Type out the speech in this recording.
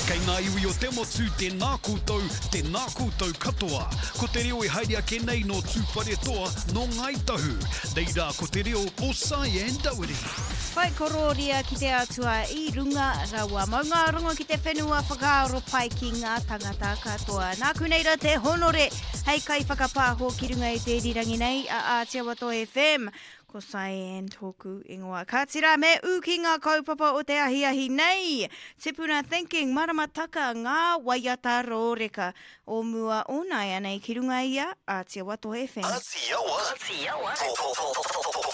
Kei ngā iwi o te motu, tēnā koutou katoa. Ko te reo e haere ake nei no tūwhare toa no ngai tahu. Reira, ko te reo o Cyan Dowry. Whai kororia ki te atua I runga rawa. Maunga rongo ki te whenua whakaaro pai ki ngā tangata katoa. Nā kuneira te honore, hei kai whakapāho ki runga I te rirangi nei a Aotearoa FM. Ko Cyan tōku ingoa. Ka tira me uki ngā kaupapa o te ahiahi nei. Te puna thinking, maramataka ngā waiata rōreka. O mua o nai anei ki runga ia Aotearoa FM. Aotearoa.